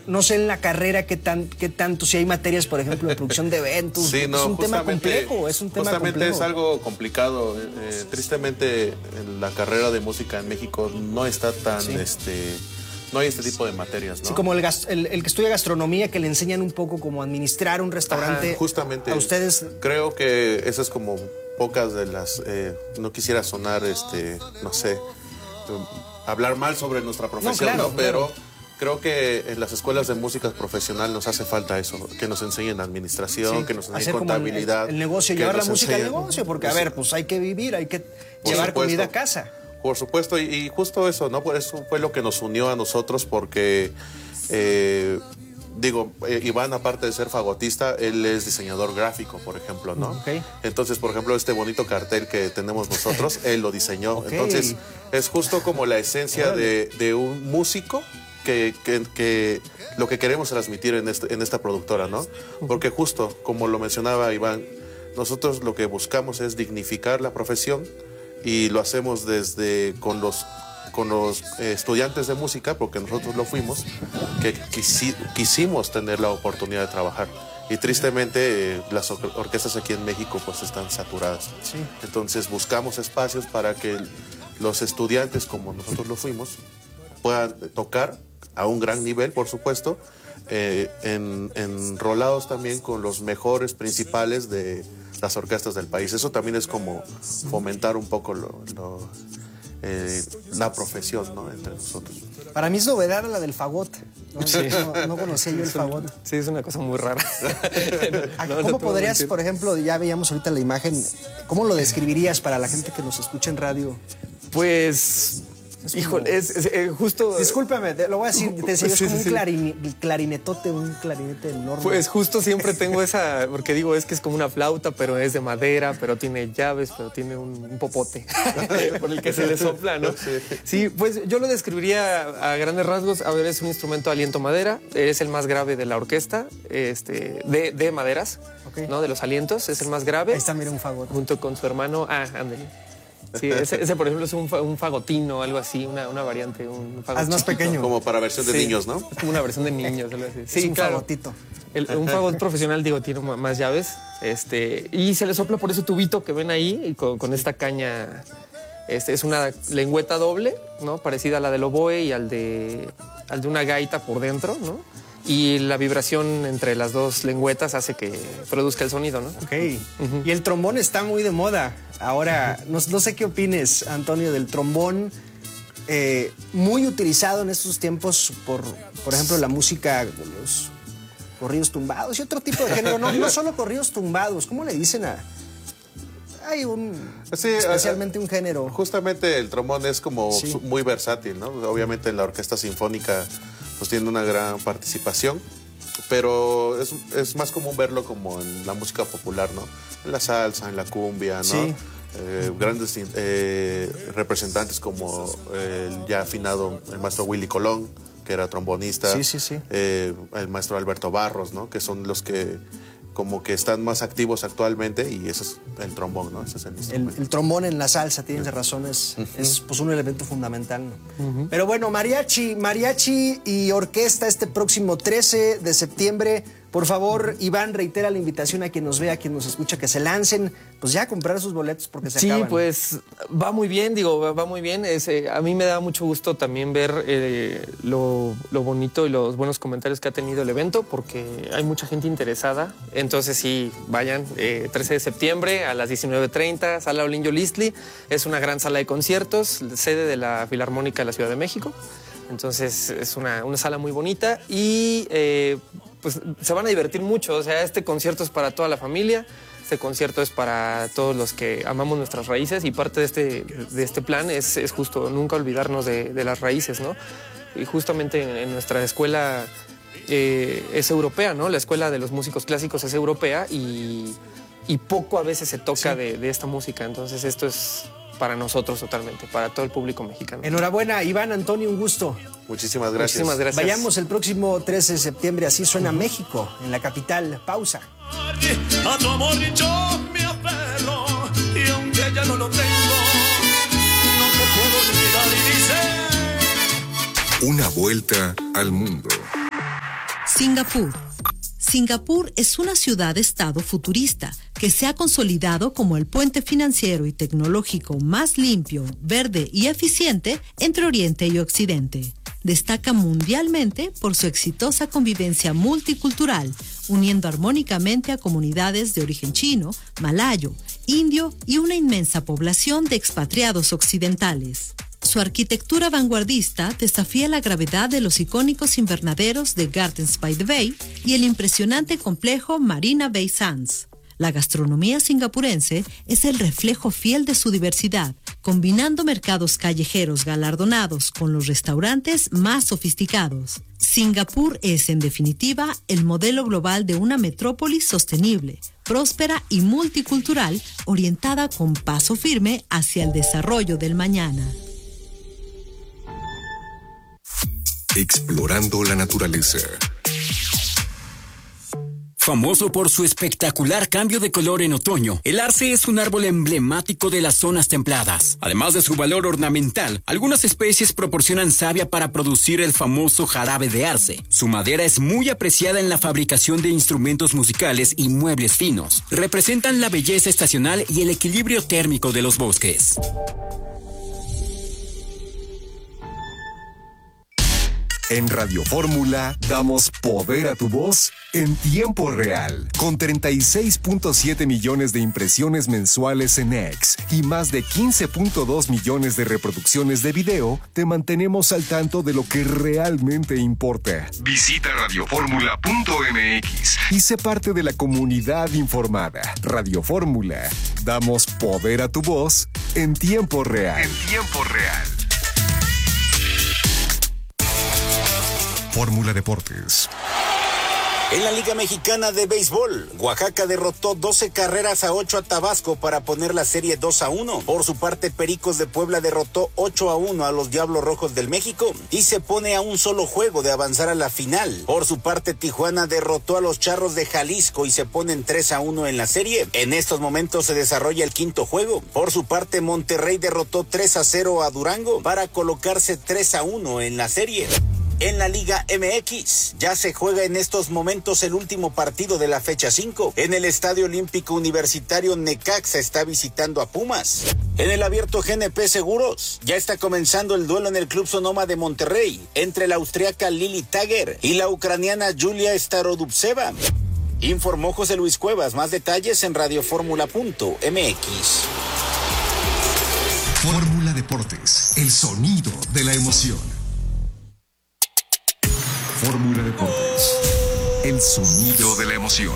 no sé en la carrera qué tanto, si hay materias, por ejemplo, de producción de eventos. Sí, no, es un tema complejo, justamente es algo complicado. Tristemente, la carrera de música en México no está tan, no hay este tipo de materias, ¿no? Sí, como el que estudia gastronomía, que le enseñan un poco cómo administrar un restaurante. Justamente. A ustedes. Creo que eso es como pocas de las, no quisiera sonar, no sé, hablar mal sobre nuestra profesión, ¿no? Pero creo que en las escuelas de música profesional nos hace falta eso, que nos enseñen administración, que nos enseñen contabilidad. El negocio, llevar la música al negocio, porque a ver, pues hay que vivir, hay que llevar comida a casa. Por supuesto, y justo eso, ¿no? Por eso fue lo que nos unió a nosotros, porque, Iván, aparte de ser fagotista, él es diseñador gráfico, por ejemplo, ¿no? Okay. Entonces, por ejemplo, este bonito cartel que tenemos nosotros, él lo diseñó. Okay. Entonces, es justo como la esencia de un músico que lo que queremos transmitir en esta productora, ¿no? Porque justo, como lo mencionaba Iván, nosotros lo que buscamos es dignificar la profesión, y lo hacemos desde con los estudiantes de música, porque nosotros lo fuimos, que quisimos tener la oportunidad de trabajar. Y tristemente las orquestas aquí en México pues están saturadas. Sí. Entonces buscamos espacios para que los estudiantes, como nosotros lo fuimos, puedan tocar a un gran nivel, por supuesto, enrolados también con los mejores principales de las orquestas del país. Eso también es como fomentar un poco la profesión, ¿no? Entre nosotros. Para mí es novedad la del fagot. No conocía yo el fagot. Sí, es una cosa muy rara. ¿Cómo podrías, por ejemplo, ya veíamos ahorita la imagen, cómo lo describirías para la gente que nos escucha en radio? Pues... Híjole, es justo... Discúlpame, lo voy a decir, te decía, es como un clarinetote, un clarinete enorme. Pues justo siempre tengo esa, porque digo, es que es como una flauta, pero es de madera, pero tiene llaves, pero tiene un popote por el que se le sopla, ¿no? Sí, pues yo lo describiría a grandes rasgos. A ver, es un instrumento de aliento madera, es el más grave de la orquesta, de maderas, ¿no? De los alientos, es el más grave. Ahí está, mira, un fagot. Junto con su hermano, ándale. Sí, ese por ejemplo es un fagotino, algo así, una variante, un fagotito. Es más pequeño. Como para versión de niños, ¿no? Es como una versión de niños, algo así. Sí, es un fagotito. Un fagot profesional, digo, tiene más llaves, y se le sopla por ese tubito que ven ahí, y con esta caña, es una lengüeta doble, ¿no? Parecida a la del oboe y al de una gaita por dentro, ¿no? Y la vibración entre las dos lengüetas hace que produzca el sonido, ¿no? Ok. Y el trombón está muy de moda. Ahora, no sé qué opines, Antonio, del trombón, muy utilizado en estos tiempos por ejemplo, la música, los corridos tumbados y otro tipo de género. No solo corridos tumbados, ¿cómo le dicen a...? Hay especialmente un género. Justamente el trombón es como muy versátil, ¿no? Obviamente en la orquesta sinfónica pues tiene una gran participación, pero es más común verlo como en la música popular, ¿no? En la salsa, en la cumbia, ¿no? Sí. Grandes representantes como el ya afinado el maestro Willy Colón, que era trombonista. Sí. El maestro Alberto Barros, ¿no? Que son los que como que están más activos actualmente, y ese es el trombón, ¿no? Ese es el instrumento. El trombón en la salsa, tienes razón, es pues un elemento fundamental, ¿no? Pero bueno, mariachi y orquesta este próximo 13 de septiembre. Por favor, Iván, reitera la invitación a quien nos vea, a quien nos escucha, que se lancen, pues ya a comprar sus boletos porque se acaban. Sí, pues va muy bien, va muy bien. A mí me da mucho gusto también ver lo bonito y los buenos comentarios que ha tenido el evento, porque hay mucha gente interesada. Entonces sí, vayan, 13 de septiembre a las 19:30, Sala Olinjo Listli. Es una gran sala de conciertos, sede de la Filarmónica de la Ciudad de México. Entonces es una sala muy bonita y... pues se van a divertir mucho. O sea, este concierto es para toda la familia, este concierto es para todos los que amamos nuestras raíces, y parte de este plan es justo nunca olvidarnos de las raíces, ¿no? Y justamente en nuestra escuela es europea, ¿no? La escuela de los músicos clásicos es europea y poco a veces se toca de esta música. Entonces esto es para nosotros totalmente, para todo el público mexicano. Enhorabuena, Iván, Antonio, un gusto. Muchísimas gracias. Muchísimas gracias. Vayamos el próximo 13 de septiembre, así suena México, en la capital. Pausa. A tu amor yo me aferro, y aunque ya no lo tengo, no te puedo olvidar, y dice... Una vuelta al mundo. Singapur. Singapur es una ciudad-estado futurista que se ha consolidado como el puente financiero y tecnológico más limpio, verde y eficiente entre Oriente y Occidente. Destaca mundialmente por su exitosa convivencia multicultural, uniendo armónicamente a comunidades de origen chino, malayo, indio y una inmensa población de expatriados occidentales. Su arquitectura vanguardista desafía la gravedad de los icónicos invernaderos de Gardens by the Bay y el impresionante complejo Marina Bay Sands. La gastronomía singapurense es el reflejo fiel de su diversidad, combinando mercados callejeros galardonados con los restaurantes más sofisticados. Singapur es, en definitiva, el modelo global de una metrópolis sostenible, próspera y multicultural, orientada con paso firme hacia el desarrollo del mañana. Explorando la naturaleza. Famoso por su espectacular cambio de color en otoño, el arce es un árbol emblemático de las zonas templadas. Además de su valor ornamental, algunas especies proporcionan savia para producir el famoso jarabe de arce. Su madera es muy apreciada en la fabricación de instrumentos musicales y muebles finos. Representan la belleza estacional y el equilibrio térmico de los bosques. En Radio Fórmula damos poder a tu voz en tiempo real. Con 36.7 millones de impresiones mensuales en X y más de 15.2 millones de reproducciones de video, te mantenemos al tanto de lo que realmente importa. Visita radioformula.mx y sé parte de la comunidad informada. Radio Fórmula, damos poder a tu voz en tiempo real. En tiempo real. Fórmula Deportes. En la Liga Mexicana de Béisbol, Oaxaca derrotó 12 carreras a 8 a Tabasco para poner la serie 2-1. Por su parte, Pericos de Puebla derrotó 8-1 a los Diablos Rojos del México y se pone a un solo juego de avanzar a la final. Por su parte, Tijuana derrotó a los Charros de Jalisco y se ponen 3-1 en la serie. En estos momentos se desarrolla el quinto juego. Por su parte, Monterrey derrotó 3-0 a Durango para colocarse 3-1 en la serie. En la Liga MX, ya se juega en estos momentos el último partido de la fecha 5. En el Estadio Olímpico Universitario, Necaxa está visitando a Pumas. En el Abierto GNP Seguros, ya está comenzando el duelo en el Club Sonoma de Monterrey entre la austriaca Lili Tager y la ucraniana Yulia Starodubtseva. Informó José Luis Cuevas. Más detalles en radioformula.mx. Fórmula Deportes, el sonido de la emoción. Fórmula Deportes, el sonido de la emoción.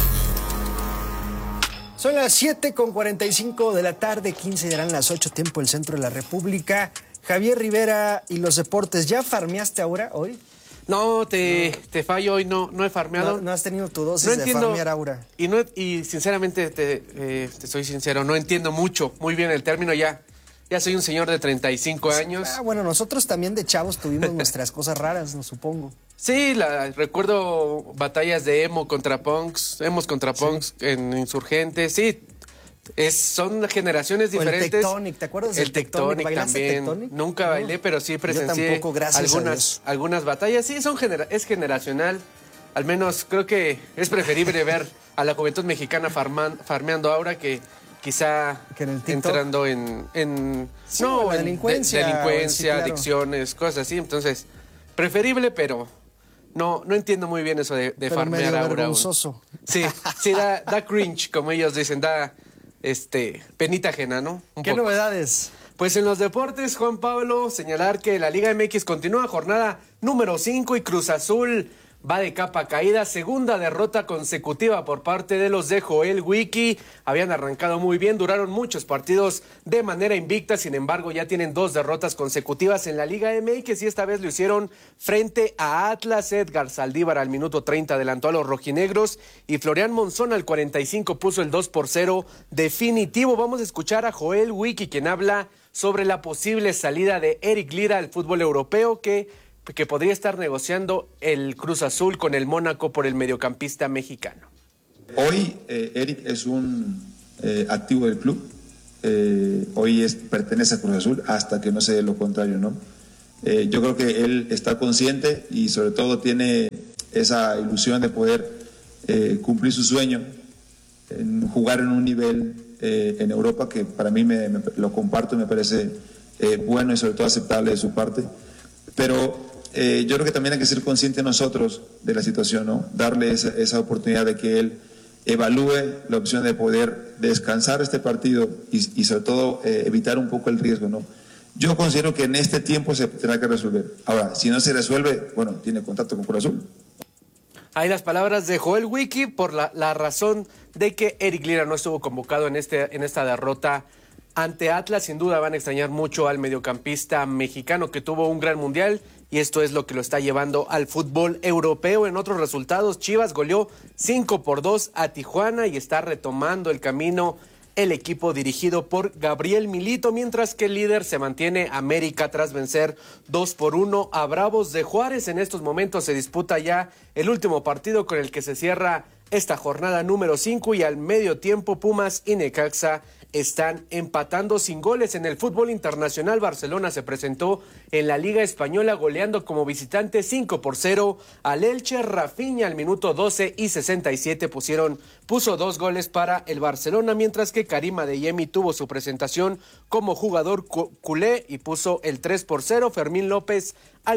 Son las 7:45 de la tarde, 15 serán las 8, tiempo del centro de la República. Javier Rivera y los deportes, ¿ya farmeaste ahora, hoy? No, te fallo, hoy no he farmeado. No has tenido tu dosis de farmear aura. Y sinceramente, te soy sincero, no entiendo muy bien el término. Ya soy un señor de 35 años. Bueno, nosotros también de chavos tuvimos nuestras cosas raras, no supongo. Sí, recuerdo batallas de emos contra punks en Insurgentes, sí. Son generaciones diferentes. El Tectonic, ¿te acuerdas del Tectonic? El Tectonic también. Tectonic? Nunca bailé, pero sí presencié algunas batallas. Sí, es generacional. Al menos creo que es preferible ver a la juventud mexicana farmeando ahora que quizá entrando en delincuencia, sí, claro. Adicciones, cosas así. Entonces, preferible, pero no entiendo muy bien eso de farmear ahora. Vergonzoso. Sí, da cringe, como ellos dicen, da penita ajena, ¿no? ¿Qué novedades? Pues en los deportes, Juan Pablo, señalar que la Liga MX continúa jornada número 5 y Cruz Azul va de capa caída, segunda derrota consecutiva por parte de los de Joel Wiki. Habían arrancado muy bien, duraron muchos partidos de manera invicta, sin embargo ya tienen 2 derrotas consecutivas en la Liga MX y esta vez lo hicieron frente a Atlas. Edgar Saldívar al minuto 30 adelantó a los rojinegros y Florian Monzón al 45 puso el 2-0 definitivo. Vamos a escuchar a Joel Wiki, quien habla sobre la posible salida de Eric Lira al fútbol europeo que podría estar negociando el Cruz Azul con el Mónaco por el mediocampista mexicano. Hoy Eric es un activo del club, hoy pertenece a Cruz Azul hasta que no se dé lo contrario, ¿no? Yo creo que él está consciente y sobre todo tiene esa ilusión de poder cumplir su sueño, en jugar en un nivel en Europa que para mí lo comparto, me parece bueno y sobre todo aceptable de su parte. Pero yo creo que también hay que ser conscientes nosotros de la situación, ¿no? Darle esa oportunidad de que él evalúe la opción de poder descansar este partido y sobre todo evitar un poco el riesgo, ¿no? Yo considero que en este tiempo se tendrá que resolver. Ahora, si no se resuelve, bueno, tiene contacto con Cruz Azul. Hay las palabras de Joel Wiki por la razón de que Eric Lira no estuvo convocado en esta derrota ante Atlas. Sin duda van a extrañar mucho al mediocampista mexicano que tuvo un gran mundial y esto es lo que lo está llevando al fútbol europeo. En otros resultados, Chivas goleó 5-2 a Tijuana y está retomando el camino el equipo dirigido por Gabriel Milito, mientras que el líder se mantiene América tras vencer 2-1 a Bravos de Juárez. En estos momentos se disputa ya el último partido con el que se cierra esta jornada número 5 y al medio tiempo Pumas y Necaxa están empatando sin goles. En el fútbol internacional, Barcelona se presentó en la Liga Española goleando como visitante 5-0 al Elche. Rafinha al minuto 12 y 67 puso 2 goles para el Barcelona, mientras que Karim Adeyemi tuvo su presentación como jugador culé y puso el 3-0. Fermín López al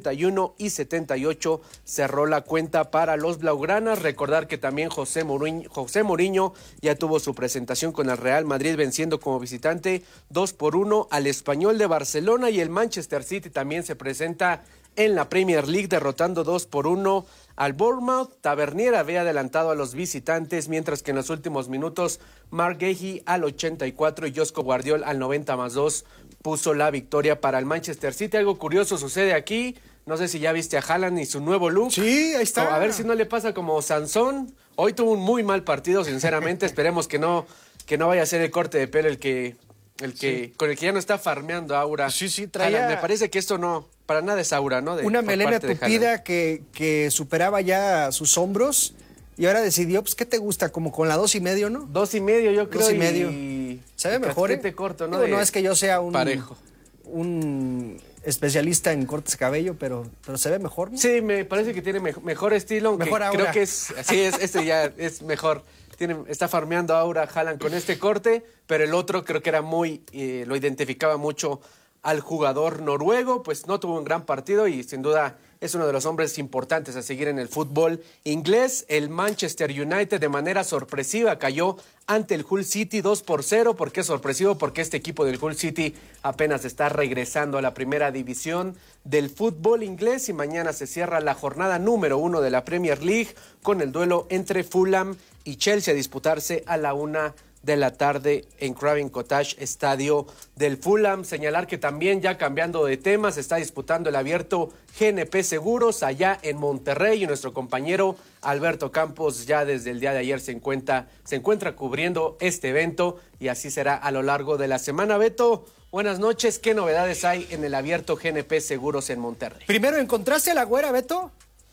71 y 78 cerró la cuenta para los blaugranas. Recordar que también José Mourinho ya tuvo su presentación con el Real Madrid venciendo como visitante 2-1 al Español de Barcelona, y el Manchester City también se presenta en la Premier League derrotando 2-1 al Bournemouth. Tavernier había adelantado a los visitantes, mientras que en los últimos minutos Marc Guehi al 84 y Josko Guardiol al 90+2 puso la victoria para el Manchester City. Algo curioso sucede aquí, no sé si ya viste a Haaland y su nuevo look. Sí, ahí está. A ver si no le pasa como Sansón. Hoy tuvo un muy mal partido, sinceramente. Esperemos que no vaya a ser el corte de pelo con el que ya no está farmeando Aura. Sí, traía... Haaland. Me parece que esto no, para nada es Aura, ¿no? Una melena tupida que superaba ya sus hombros y ahora decidió, pues, ¿qué te gusta? Como con la 2.5, ¿no? 2.5, yo creo. 2.5. Se ve mejor, corto, ¿no? No es que yo sea parejo. Un especialista en cortes de cabello, pero se ve mejor, ¿no? Sí, me parece que tiene mejor estilo. Mejor Aura. Creo que este ya es mejor. Está farmeando Aura Haaland con este corte, pero el otro creo que era lo identificaba mucho al jugador noruego. Pues no tuvo un gran partido y sin duda es uno de los hombres importantes a seguir en el fútbol inglés. El Manchester United de manera sorpresiva cayó ante el Hull City 2-0. ¿Por qué sorpresivo? Porque este equipo del Hull City apenas está regresando a la primera división del fútbol inglés y mañana se cierra la jornada número 1 de la Premier League con el duelo entre Fulham y Chelsea a disputarse a la 1 de la tarde en Craven Cottage, estadio del Fulham. Señalar que también, ya cambiando de tema, se está disputando el abierto GNP Seguros allá en Monterrey y nuestro compañero Alberto Campos ya desde el día de ayer se encuentra cubriendo este evento y así será a lo largo de la semana. Beto, buenas noches. ¿Qué novedades hay en el abierto GNP Seguros en Monterrey? Primero, ¿encontraste a la güera, Beto?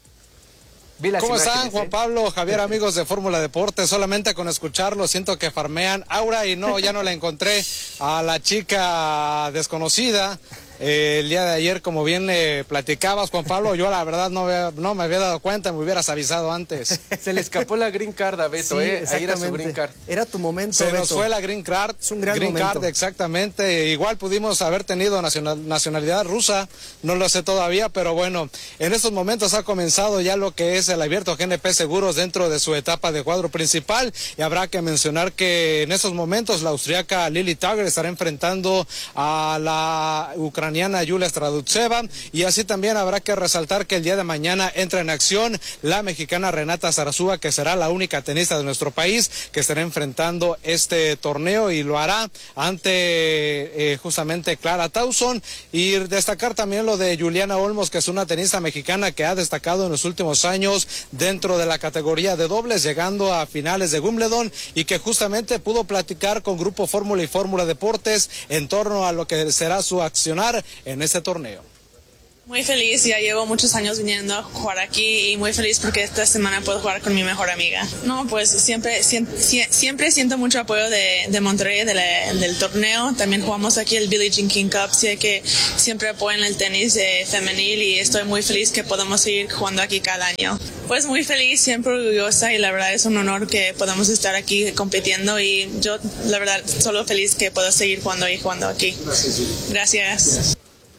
¿Cómo están, Juan Pablo, Javier, amigos de Fórmula Deportes? Solamente con escucharlo siento que farmean Aura y ya no la encontré a la chica desconocida. El día de ayer, como bien platicabas, Juan Pablo, yo la verdad no me había dado cuenta, me hubieras avisado antes. Se le escapó la green card a Beto, sí, ahí era su green card. Era tu momento, Se Beto. nos fue la green card. Es un gran momento. Card, exactamente. Igual pudimos haber tenido nacionalidad rusa, no lo sé todavía, pero bueno, en estos momentos ha comenzado ya lo que es el abierto GNP Seguros dentro de su etapa de cuadro principal y habrá que mencionar que en estos momentos la austriaca Lili Tagger estará enfrentando a la ucraniana Yulia Stradutseva y así también habrá que resaltar que el día de mañana entra en acción la mexicana Renata Zarazúa, que será la única tenista de nuestro país que estará enfrentando este torneo y lo hará ante justamente Clara Tauson. Y destacar también lo de Juliana Olmos, que es una tenista mexicana que ha destacado en los últimos años dentro de la categoría de dobles, llegando a finales de Wimbledon y que justamente pudo platicar con Grupo Fórmula y Fórmula Deportes en torno a lo que será su accionar en este torneo. Muy feliz, ya llevo muchos años viniendo a jugar aquí y muy feliz porque esta semana puedo jugar con mi mejor amiga. No, pues siempre siento mucho apoyo de Monterrey, del torneo. También jugamos aquí el Billie Jean King Cup, sé que siempre apoyan el tenis femenil y estoy muy feliz que podamos seguir jugando aquí cada año. Pues muy feliz, siempre orgullosa y la verdad es un honor que podamos estar aquí compitiendo y yo la verdad solo feliz que puedo seguir jugando aquí. Gracias.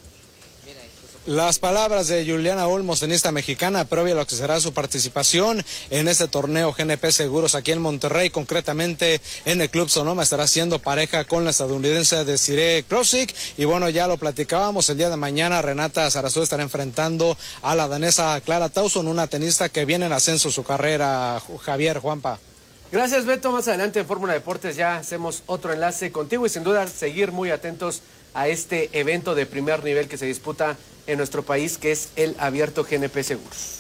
Las palabras de Juliana Olmos, tenista mexicana, previa a lo que será su participación en este torneo GNP Seguros aquí en Monterrey, concretamente en el Club Sonoma. Estará siendo pareja con la estadounidense Desiree Krosik. Y bueno, ya lo platicábamos, el día de mañana Renata Zarazú estará enfrentando a la danesa Clara Tauson, una tenista que viene en ascenso su carrera. Javier, Juanpa. Gracias, Beto. Más adelante en Fórmula Deportes ya hacemos otro enlace contigo y sin duda seguir muy atentos a este evento de primer nivel que se disputa en nuestro país, que es el Abierto GNP Seguros.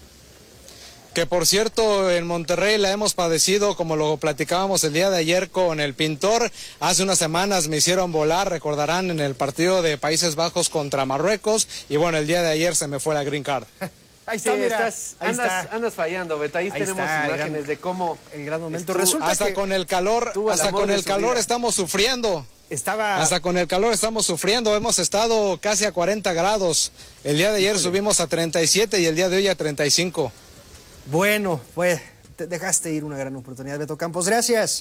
Que por cierto, en Monterrey la hemos padecido, como lo platicábamos el día de ayer con el Pintor. Hace unas semanas me hicieron volar, recordarán, en el partido de Países Bajos contra Marruecos. Y bueno, el día de ayer se me fue la green card. Ahí está, mira, andas fallando, Beto. Ahí tenemos imágenes de cómo el gran momento. Resulta hasta que con el calor, estamos sufriendo. Hasta con el calor estamos sufriendo. Hemos estado casi a 40 grados. El día de ayer subimos a 37 y el día de hoy a 35. Bueno, pues te dejaste ir una gran oportunidad, Beto Campos. Gracias.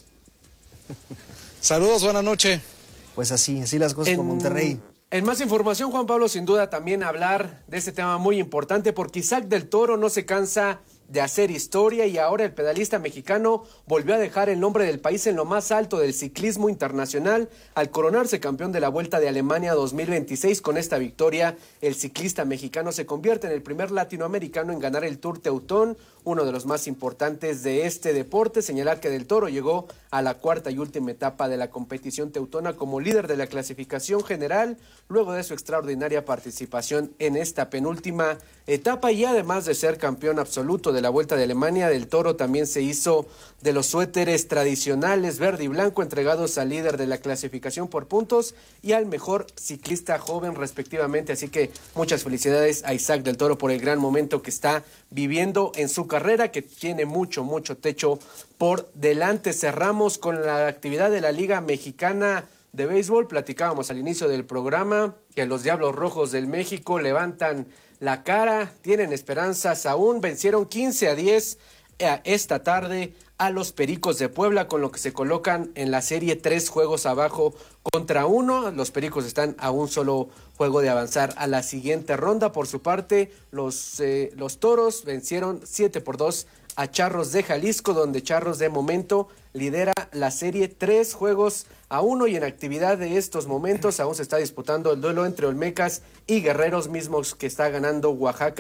Saludos, buenas noches. Pues así las cosas con Monterrey. En más información, Juan Pablo, sin duda también hablar de este tema muy importante porque Isaac del Toro no se cansa de hacer historia y ahora el pedalista mexicano volvió a dejar el nombre del país en lo más alto del ciclismo internacional al coronarse campeón de la Vuelta de Alemania 2026. Con esta victoria, el ciclista mexicano se convierte en el primer latinoamericano en ganar el Tour Teutón, uno de los más importantes de este deporte. Señalar que Del Toro llegó a la cuarta y última etapa de la competición teutona como líder de la clasificación general, luego de su extraordinaria participación en esta penúltima etapa y además de ser campeón absoluto de la Vuelta de Alemania, Del Toro también se hizo de los suéteres tradicionales verde y blanco entregados al líder de la clasificación por puntos y al mejor ciclista joven respectivamente, así que muchas felicidades a Isaac Del Toro por el gran momento que está viviendo en su carrera, que tiene mucho techo por delante. Cerramos con la actividad de la Liga Mexicana de Béisbol. Platicábamos al inicio del programa que los Diablos Rojos del México levantan la cara, tienen esperanzas aún, vencieron 15-10 esta tarde a los Pericos de Puebla, con lo que se colocan en la serie 3 juegos abajo contra 1. Los Pericos están a un solo juego de avanzar a la siguiente ronda. Por su parte, los Toros vencieron 7-2 a Charros de Jalisco, donde Charros de momento lidera la serie 3 juegos a 1 y en actividad de estos momentos aún se está disputando el duelo entre Olmecas y Guerreros, mismos que está ganando Oaxaca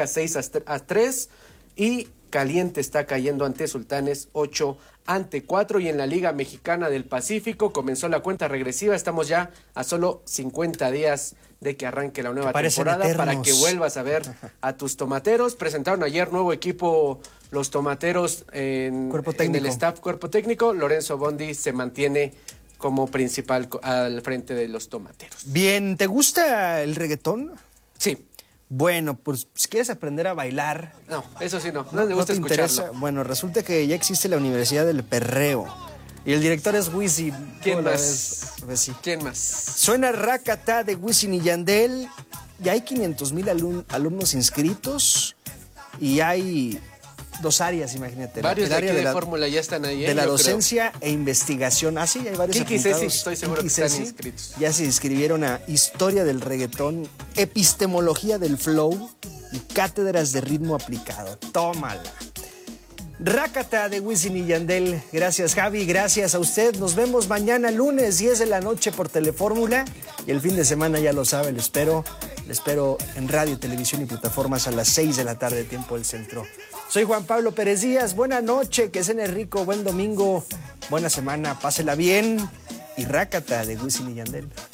6-3 y Caliente está cayendo ante Sultanes 8-4. Y en la Liga Mexicana del Pacífico comenzó la cuenta regresiva. Estamos ya a solo 50 días de que arranque la nueva temporada eternos, para que vuelvas a ver a tus tomateros. Presentaron ayer nuevo equipo los tomateros en el staff cuerpo técnico. Lorenzo Bondi se mantiene como principal al frente de los tomateros. Bien, ¿te gusta el reggaetón? Sí. Bueno, pues si quieres aprender a bailar. No, eso sí no me gusta escucharlo. Bueno, resulta que ya existe la Universidad del Perreo y el director es Wisin. ¿Quién más? ¿Quién más? Suena Rakata de Wisin y Yandel. Ya hay 500,000 alumnos inscritos y hay 2 áreas, imagínate. Varios de aquí de Fórmula ya están ahí. De la docencia e investigación. Ah, sí, hay varios apuntados. Estoy seguro que están inscritos. Ya se inscribieron a Historia del Reggaetón, Epistemología del Flow y Cátedras de Ritmo Aplicado. Tómala. Rakata de Wisin y Yandel. Gracias, Javi. Gracias a usted. Nos vemos mañana lunes, 10 de la noche por Telefórmula. Y el fin de semana, ya lo sabe, le espero en radio, televisión y plataformas a las 6 de la tarde, tiempo del centro. Soy Juan Pablo Pérez Díaz. Buena noche, que cene rico, buen domingo, buena semana, pásela bien. Y Rakata de Wisin y Yandel.